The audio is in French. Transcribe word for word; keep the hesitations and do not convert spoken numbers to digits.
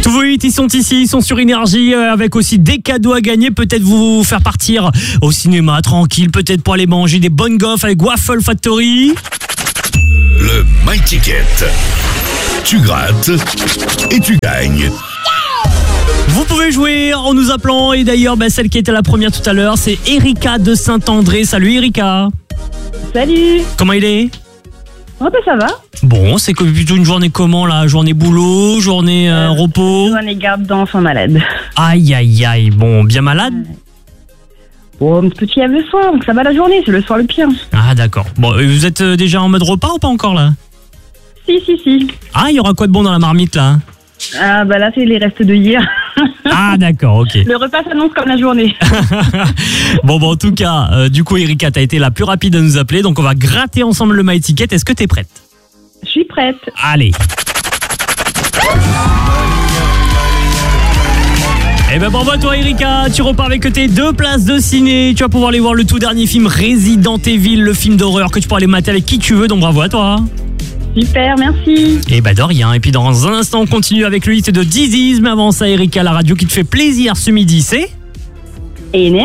Tous vos hits, ils sont ici, ils sont sur Énergie, euh, avec aussi des cadeaux à gagner. Peut-être vous faire partir au cinéma tranquille, peut-être pour aller manger des bonnes gaufres avec Waffle Factory. Le My Ticket. Tu grattes et tu gagnes. Vous pouvez jouer en nous appelant, et d'ailleurs bah, celle qui était la première tout à l'heure, c'est Erika de Saint-André. Salut Erika. Salut. Comment il est? Oh ben ça va. Bon, c'est que plutôt une journée comment là? Journée boulot, journée euh, Euh, repos? Journée garde d'enfants malades. Aïe aïe aïe, bon, bien malade? Bon, un petit lève le soir, donc ça va la journée, c'est le soir le pire. Ah d'accord. Bon, euh, vous êtes euh, déjà en mode repas ou pas encore là? Si, si, si. Ah, il y aura quoi de bon dans la marmite là? Ah bah là c'est les restes de hier. Ah d'accord, ok. Le repas s'annonce comme la journée. Bon, bon, en tout cas, euh, du coup, Erika, t'as été la plus rapide à nous appeler, donc on va gratter ensemble le My Ticket. Est-ce que t'es prête? Je suis prête. Allez. Eh ben bravo à toi Erika, tu repars avec tes deux places de ciné. Tu vas pouvoir aller voir le tout dernier film Resident Evil, le film d'horreur que tu pourras aller mater avec qui tu veux, donc bravo à toi. Super, merci. Et bah de rien. Et puis dans un instant, on continue avec le hit de Disease. Mais avant ça, Erika, la radio qui te fait plaisir ce midi, c'est... Et